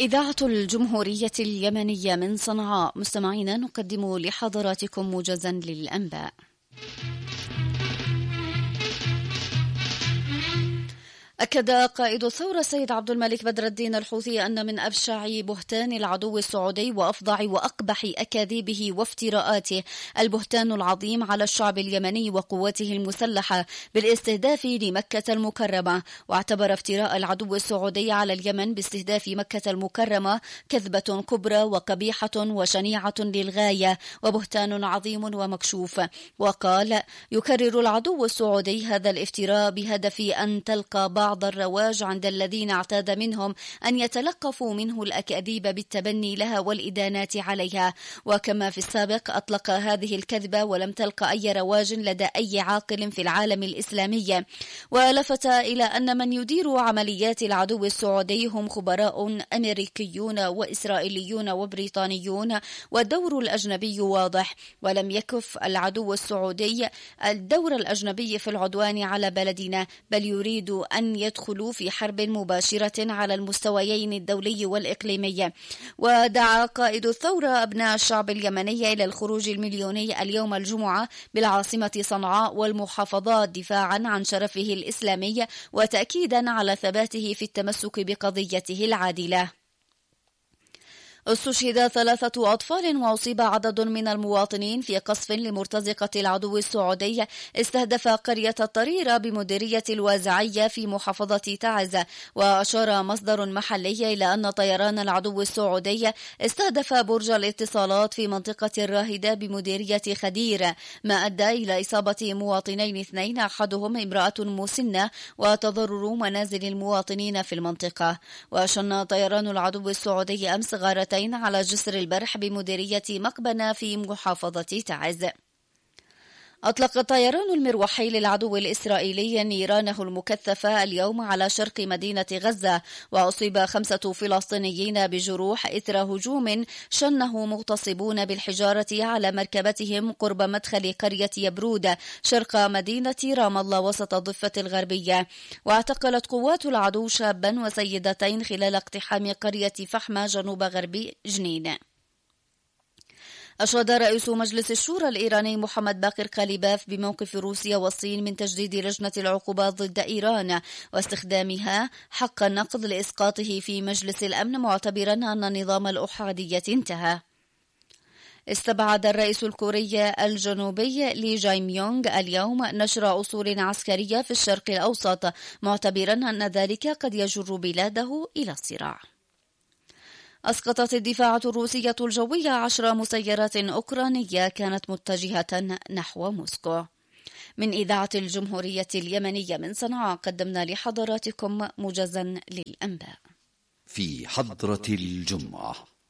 إذاعة الجمهورية اليمنية من صنعاء، مستمعينا نقدم لحضراتكم موجزا للأنباء. أكد قائد الثورة السيد عبد الملك بدر الدين الحوثي أن من أبشع بهتان العدو السعودي وأفظع وأقبح أكاذيبه وافتراءاته البهتان العظيم على الشعب اليمني وقوته المسلحة بالاستهداف لمكة المكرمة. واعتبر افتراء العدو السعودي على اليمن باستهداف مكة المكرمة كذبة كبرى وقبيحة وشنيعة للغاية وبهتان عظيم ومكشوف. وقال: يكرر العدو السعودي هذا الافتراء بهدف أن تلقى بعض الرواج عند الذين اعتاد منهم أن يتلقفوا منه الأكاذيب بالتبني لها والإدانات عليها. وكما في السابق أطلق هذه الكذبة ولم تلقى أي رواج لدى أي عاقل في العالم الإسلامي. ولفت إلى أن من يدير عمليات العدو السعودي هم خبراء أمريكيون وإسرائيليون وبريطانيون، والدور الأجنبي واضح. ولم يكف العدو السعودي الدور الأجنبي في العدوان على بلدنا، بل يريد أن يدخلوا في حرب مباشرة على المستويين الدولي والإقليمي. ودعا قائد الثورة أبناء الشعب اليمني إلى الخروج المليوني اليوم الجمعة بالعاصمة صنعاء والمحافظات دفاعا عن شرفه الإسلامي وتأكيدا على ثباته في التمسك بقضيته العادلة. استشهد 3 أطفال وأصيب عدد من المواطنين في قصف لمرتزقة العدو السعودي استهدف قرية الطريرة بمديرية الوازعية في محافظة تعز. وأشار مصدر محلي إلى أن طيران العدو السعودي استهدف برج الاتصالات في منطقة الراهدة بمديرية خدير، ما أدى إلى إصابة مواطنين 2 أحدهم امرأة مسنة وتضرر منازل المواطنين في المنطقة. وشن طيران العدو السعودي أمس غارة على جسر البرح بمديرية مقبنة في محافظة تعز. أطلق الطيران المروحي للعدو الإسرائيلي نيرانه المكثفة اليوم على شرق مدينة غزة، وأصيب 5 فلسطينيين بجروح إثر هجوم شنه مغتصبون بالحجارة على مركبتهم قرب مدخل قرية يبرود شرق مدينة رام الله وسط الضفة الغربية. واعتقلت قوات العدو شابا وسيدتين خلال اقتحام قرية فحمة جنوب غرب جنين. أشاد رئيس مجلس الشورى الإيراني محمد باقر كاليباف بموقف روسيا والصين من تجديد لجنة العقوبات ضد إيران واستخدامها حق النقض لإسقاطه في مجلس الأمن، معتبرا أن نظام الأحادية انتهى. استبعد الرئيس الكوري الجنوبي لي جاي ميونغ اليوم نشر أصول عسكرية في الشرق الأوسط، معتبرا أن ذلك قد يجر بلاده إلى الصراع. أسقطت الدفاعات الروسية الجوية 10 مسيرات أوكرانية كانت متجهة نحو موسكو. من إذاعة الجمهورية اليمنية من صنعاء قدمنا لحضراتكم موجزا للأنباء. في حضرة الجمعة.